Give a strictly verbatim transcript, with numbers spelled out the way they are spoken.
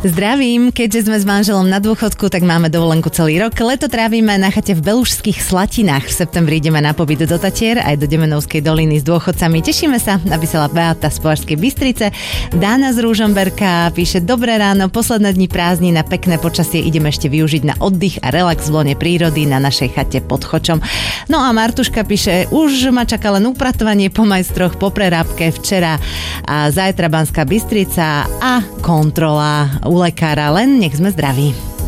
Zdravím, keďže sme s manželom na dôchodku, tak máme dovolenku celý rok. Leto trávime na chate v Belužských Slatinách. V septembri ideme na pobyt do Tatier aj do Demenovskej doliny s dôchodcami. Tešíme sa, napísala Beata z Považskej Bystrice. Dána z Ružomberka píše: Dobré ráno, posledné dni prázdnin na pekné počasie ideme ešte využiť na oddych a relax v lone prírody na našej chate pod Chočom. No a Martuška píše: Už ma čaká len upratovanie po majstroch, po prerábke včera a zajtra Banská Bystrica a kontrola u lekára, len nech sme zdraví.